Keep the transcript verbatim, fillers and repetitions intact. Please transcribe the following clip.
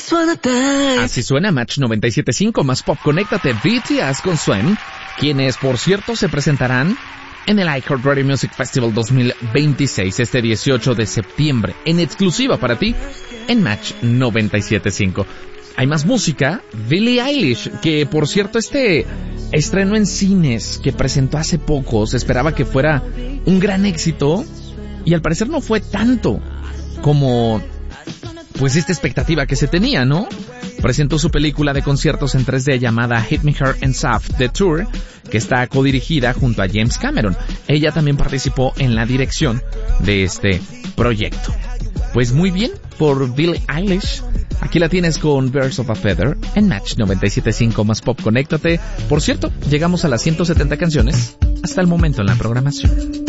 just wanna die. Así suena Match noventa y siete punto cinco más Pop. Conéctate, B T S con Swen, quienes por cierto se presentarán en el iHeartRadio Music Festival dos mil veintiséis este dieciocho de septiembre, en exclusiva para ti en Match noventa y siete punto cinco. Hay más música. Billie Eilish, que por cierto este estreno en cines que presentó hace poco, se esperaba que fuera un gran éxito y al parecer no fue tanto como pues esta expectativa que se tenía, ¿no? Presentó su película de conciertos en tres D llamada Hit Me Hard and Soft The Tour, que está codirigida junto a James Cameron. Ella también participó en la dirección de este proyecto. Pues muy bien, por Billie Eilish. Aquí la tienes con Birds of a Feather en Match noventa y siete punto cinco más Pop. Conéctate. Por cierto, llegamos a las ciento setenta canciones hasta el momento en la programación.